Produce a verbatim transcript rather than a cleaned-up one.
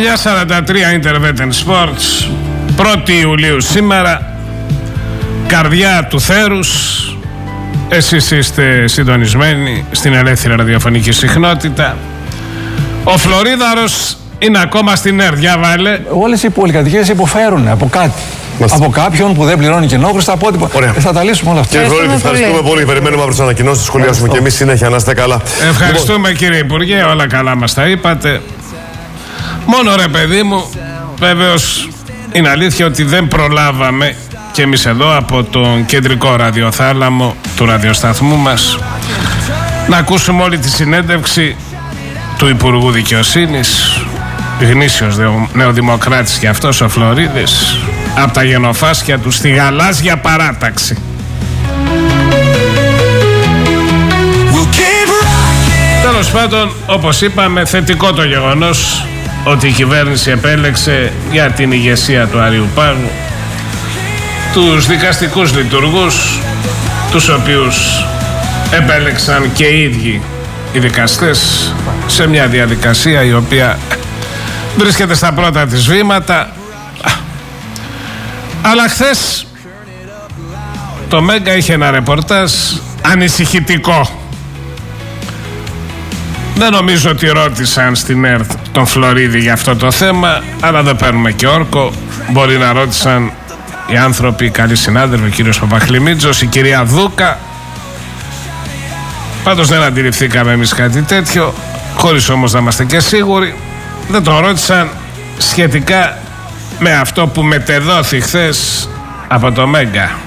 εννιά σαράντα τρία Interveten Sports, πρώτη Ιουλίου σήμερα, καρδιά του θέρους. Εσείς είστε συντονισμένοι στην ελεύθερη ραδιοφωνική συχνότητα. Ο Φλωρίδαρος είναι ακόμα στην ΕΡΤ, για βάλε. Όλες οι πολυκατοικίες υποφέρουν από κάτι. Μάλιστα. Από κάποιον που δεν πληρώνει κοινόχρηστα, από ό,τι. Θα τα λύσουμε όλα αυτά. Κύριε Φλωρίδη, ευχαριστούμε πολύ. Περιμένουμε αύριο τις ανακοινώσεις, σχολιάσουμε και εμείς συνέχεια. Να είστε καλά. Ευχαριστούμε λοιπόν, κύριε Υπουργέ, όλα καλά μας τα είπατε. Μόνο ρε παιδί μου, βέβαιος είναι αλήθεια ότι δεν προλάβαμε και εμείς εδώ από τον κεντρικό ραδιοθάλαμο του ραδιοσταθμού μας να ακούσουμε όλη τη συνέντευξη του Υπουργού Δικαιοσύνης, γνήσιος νεοδημοκράτης και αυτός ο Φλωρίδης, από τα γενοφάσκια του στη γαλάζια παράταξη. Τέλος πάντων, όπως είπαμε, θετικό το γεγονός ότι η κυβέρνηση επέλεξε για την ηγεσία του Αριού Πάγου τους δικαστικούς λειτουργούς, τους οποίους επέλεξαν και οι ίδιοι οι δικαστές σε μια διαδικασία η οποία βρίσκεται στα πρώτα της βήματα. Αλλά χθες το Μέγκα είχε ένα ρεπορτάζ ανησυχητικό. Δεν νομίζω ότι ρώτησαν στην ΕΡΤ τον Φλωρίδη για αυτό το θέμα, αλλά δεν παίρνουμε και όρκο. Μπορεί να ρώτησαν οι άνθρωποι, οι καλοί συνάδελφοι, ο κύριος Παπαχλημίτζος, η κυρία Δούκα. Πάντως δεν αντιληφθήκαμε εμείς κάτι τέτοιο, χωρίς όμως να είμαστε και σίγουροι. Δεν τον ρώτησαν σχετικά με αυτό που μετεδόθη χθες από το Μέγκα.